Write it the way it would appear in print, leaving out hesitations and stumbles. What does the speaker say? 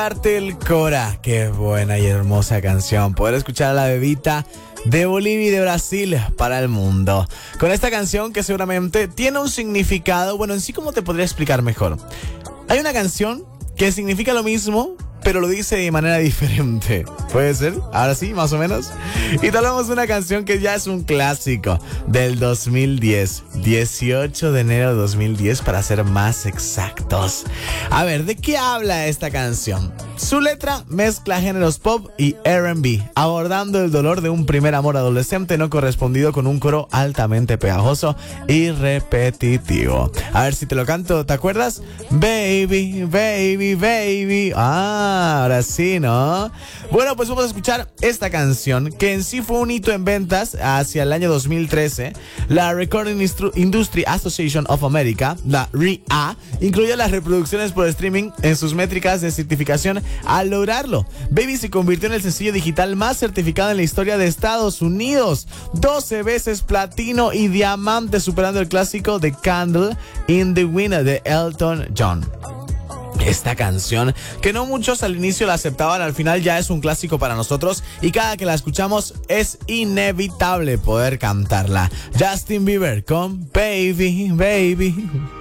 Darte el Cora, qué buena y hermosa canción. Poder escuchar a la bebita de Bolivia y de Brasil para el mundo. Con esta canción que seguramente tiene un significado. Bueno, en sí, ¿cómo te podría explicar mejor? Hay una canción que significa lo mismo, pero lo dice de manera diferente. ¿Puede ser? Ahora sí, más o menos. Y te hablamos de una canción que ya es un clásico del 2010. 18 de enero de 2010 para ser más exactos. A ver, ¿de qué habla esta canción? Su letra mezcla géneros pop y R&B, abordando el dolor de un primer amor adolescente no correspondido con un coro altamente pegajoso y repetitivo. A ver si te lo canto, ¿te acuerdas? Baby, baby, baby. Ahora sí, ¿no? Bueno, pues vamos a escuchar esta canción, que en sí fue un hito en ventas hacia el año 2013. La Recording Industry Association of America, la RIA, incluyó las reproducciones por streaming en sus métricas de certificación. Al lograrlo, Baby se convirtió en el sencillo digital más certificado en la historia de Estados Unidos. 12 veces platino y diamante, superando el clásico The Candle in the Wind de Elton John. Esta canción, que no muchos al inicio la aceptaban, al final ya es un clásico para nosotros y cada que la escuchamos es inevitable poder cantarla. Justin Bieber con Baby, Baby.